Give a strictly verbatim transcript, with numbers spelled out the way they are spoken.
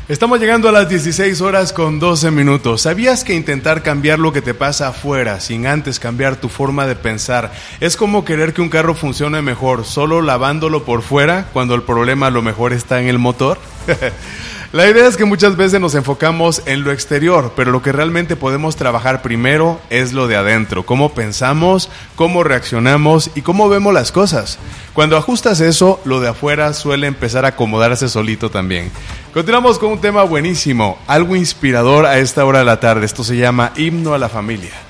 Estamos llegando a las dieciséis horas con doce minutos. ¿Sabías que intentar cambiar lo que te pasa afuera sin antes cambiar tu forma de pensar es como querer que un carro funcione mejor solo lavándolo por fuera cuando el problema a lo mejor está en el motor? La idea es que muchas veces nos enfocamos en lo exterior, pero lo que realmente podemos trabajar primero es lo de adentro, cómo pensamos, cómo reaccionamos y cómo vemos las cosas. Cuando ajustas eso, lo de afuera suele empezar a acomodarse solito también. Continuamos con un tema buenísimo, algo inspirador a esta hora de la tarde. Esto se llama Himno a la Familia.